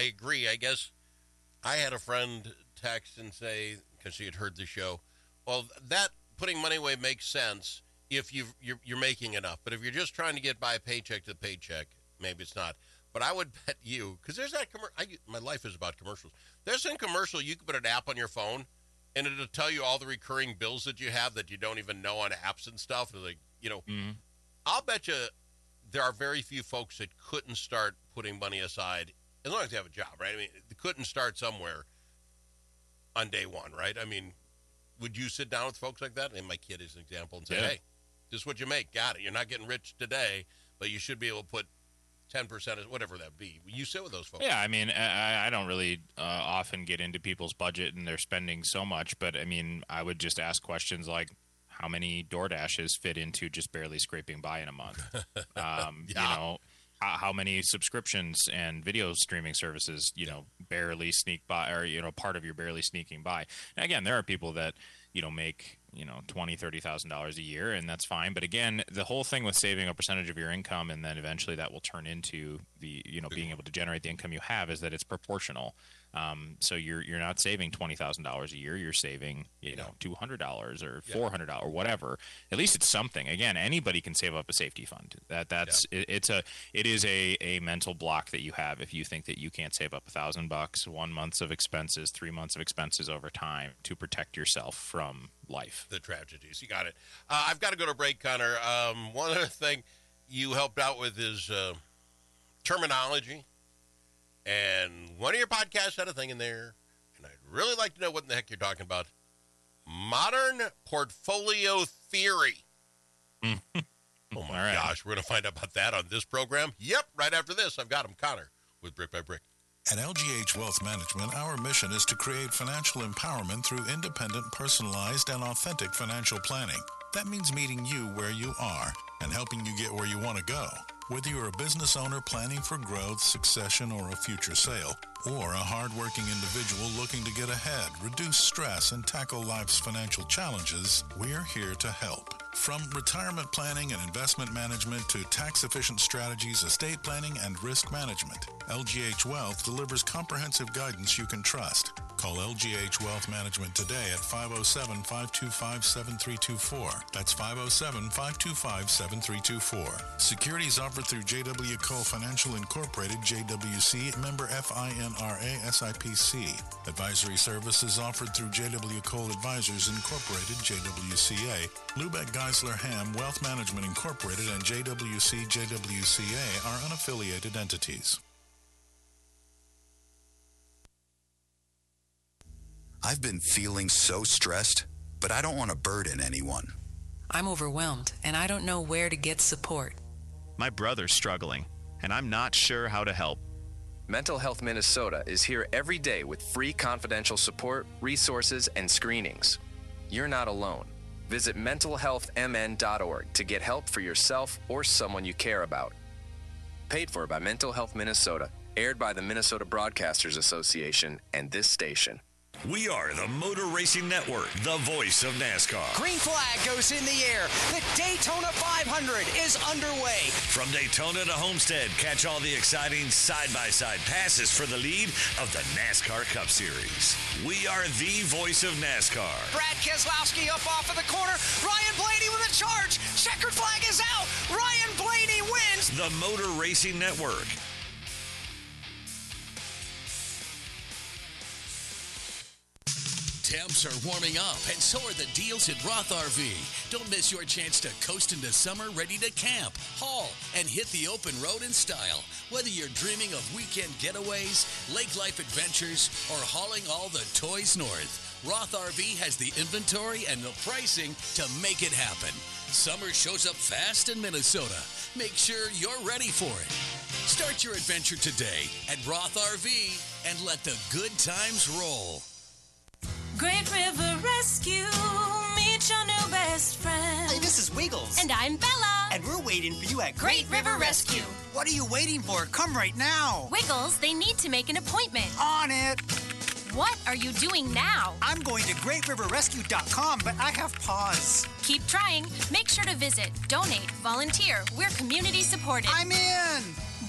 agree. I guess I had a friend text and say, because she had heard the show, well, that putting money away makes sense if you're making enough. But if you're just trying to get by paycheck to paycheck, maybe it's not. But I would bet you, because there's that my life is about commercials. There's a commercial, you can put an app on your phone, and it'll tell you all the recurring bills that you have that you don't even know on apps and stuff. Like, I'll bet you there are very few folks that couldn't start putting money aside, as long as they have a job, right? I mean, they couldn't start somewhere on day one, right? I mean, would you sit down with folks like that? And my kid is an example and say, hey, this is what you make. Got it. You're not getting rich today, but you should be able to put 10%, whatever that be. You sit with those folks. Yeah, I mean, I don't really often get into people's budget and their spending so much, but I mean, I would just ask questions like, how many DoorDashes fit into just barely scraping by in a month? How many subscriptions and video streaming services, barely sneak by, or, part of your barely sneaking by. And again, there are people that, make, $20,000, $30,000 a year, and that's fine. But again, the whole thing with saving a percentage of your income, and then eventually that will turn into the, being able to generate the income you have, is that it's proportional. So you're not saving $20,000 a year. You're saving, $200 or $400 or whatever. At least it's something. Again, anybody can save up a safety fund. It is a mental block that you have if you think that you can't save up $1,000, 1 month of expenses, 3 months of expenses over time to protect yourself from life. The tragedies. You got it. I've got to go to break, Connor. One other thing you helped out with is terminology. And one of your podcasts had a thing in there, and I'd really like to know what in the heck you're talking about. Modern portfolio theory. Oh, my gosh. We're going to find out about that on this program. Yep, right after this. I've got him, Connor, with Brick by Brick. At LGH Wealth Management, our mission is to create financial empowerment through independent, personalized, and authentic financial planning. That means meeting you where you are and helping you get where you want to go. Whether you're a business owner planning for growth, succession, or a future sale, or a hardworking individual looking to get ahead, reduce stress, and tackle life's financial challenges, we're here to help. From retirement planning and investment management to tax-efficient strategies, estate planning, and risk management, LGH Wealth delivers comprehensive guidance you can trust. Call LGH Wealth Management today at 507-525-7324. That's 507-525-7324. Securities offered through J.W. Cole Financial Incorporated, JWC, member FINRA SIPC. Advisory services offered through J.W. Cole Advisors Incorporated, JWCA. Lubeck Geisler Ham Wealth Management Incorporated and JWC JWCA are unaffiliated entities. I've been feeling so stressed, but I don't want to burden anyone. I'm overwhelmed, and I don't know where to get support. My brother's struggling, and I'm not sure how to help. Mental Health Minnesota is here every day with free confidential support, resources, and screenings. You're not alone. Visit mentalhealthmn.org to get help for yourself or someone you care about. Paid for by Mental Health Minnesota, aired by the Minnesota Broadcasters Association and this station. We are the Motor Racing Network, the voice of NASCAR. Green flag goes in the air. The Daytona 500 is underway. From Daytona to Homestead, catch all the exciting side-by-side passes for the lead of the NASCAR Cup Series. We are the voice of NASCAR. Brad Keselowski up off of the corner. Ryan Blaney with a charge. Checkered flag is out. Ryan Blaney wins. The Motor Racing Network. Temps are warming up, and so are the deals at Roth RV. Don't miss your chance to coast into summer ready to camp, haul, and hit the open road in style. Whether you're dreaming of weekend getaways, lake life adventures, or hauling all the toys north, Roth RV has the inventory and the pricing to make it happen. Summer shows up fast in Minnesota. Make sure you're ready for it. Start your adventure today at Roth RV and let the good times roll. Great River Rescue, meet your new best friend. Hey, this is Wiggles. And I'm Bella. And we're waiting for you at Great River Rescue. What are you waiting for? Come right now. Wiggles, they need to make an appointment. On it. What are you doing now? I'm going to greatriverrescue.com, but I have pause. Keep trying. Make sure to visit, donate, volunteer. We're community supported. I'm in.